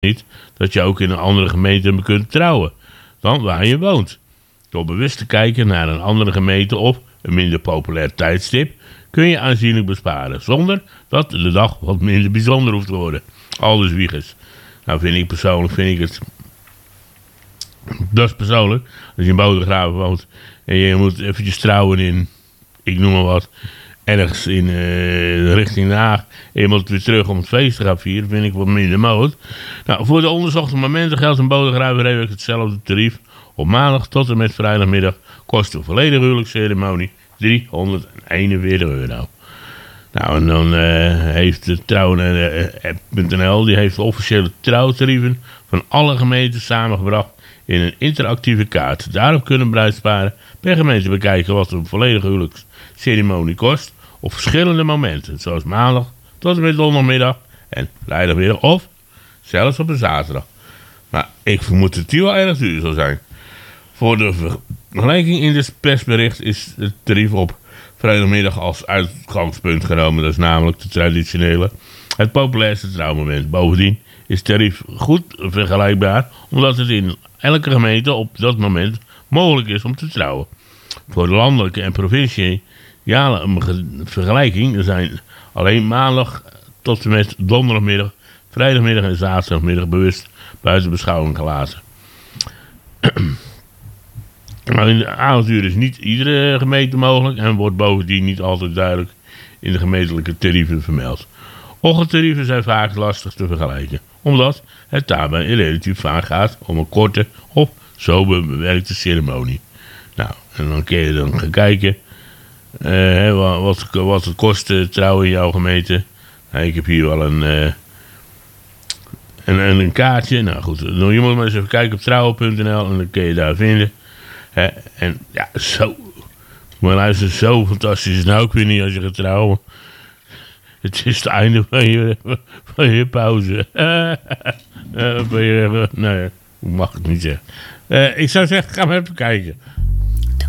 niet dat je ook in een andere gemeente kunt trouwen dan waar je woont. Door bewust te kijken naar een andere gemeente of een minder populair tijdstip kun je aanzienlijk besparen, zonder dat de dag wat minder bijzonder hoeft te worden. Aldus Wiegers. Nou vind ik het, dat is persoonlijk, als je in Bodegraven woont en je moet eventjes trouwen in, ik noem maar wat, ergens in richting Den Haag en je moet weer terug om het feest te gaan vieren, vind ik wat minder mogelijk. Nou, voor de onderzochte momenten geldt in Bodegraven redelijk hetzelfde tarief. Op maandag tot en met vrijdagmiddag kost de volledige huwelijksceremonie €341. Nou, en dan heeft trouwen.nl die heeft de officiële trouwtarieven van alle gemeenten samengebracht in een interactieve kaart. Daarop kunnen bruidsparen per gemeente bekijken wat een volledige huwelijksceremonie kost op verschillende momenten, zoals maandag tot en met donderdagmiddag en vrijdagmiddag of zelfs op een zaterdag. Maar ik vermoed dat die wel erg duur zal zijn. Voor de vergelijking in dit persbericht is het tarief op vrijdagmiddag als uitgangspunt genomen. Dat is namelijk de traditionele, het populairste trouwmoment. Bovendien is het tarief goed vergelijkbaar, omdat het in elke gemeente op dat moment mogelijk is om te trouwen. Voor de landelijke en provinciale vergelijking zijn alleen maandag tot en met donderdagmiddag, vrijdagmiddag en zaterdagmiddag bewust buiten beschouwing gelaten. Maar in de avonduur is niet iedere gemeente mogelijk en wordt bovendien niet altijd duidelijk in de gemeentelijke tarieven vermeld. Ochtendtarieven zijn vaak lastig te vergelijken, omdat het daarbij relatief vaak gaat om een korte of sober bewerkte ceremonie. Nou, en dan kun je dan gaan kijken wat het kost trouwen in jouw gemeente. Nou, ik heb hier wel een kaartje. Nou goed, je moet maar eens even kijken op trouwen.nl en dan kun je daar vinden. En ja, maar luister, zo fantastisch is het nou ook weer niet als je gaat trouwen. Het is het einde van je pauze. Nee, ik mag het niet zeggen. Ik zou zeggen, ga maar even kijken.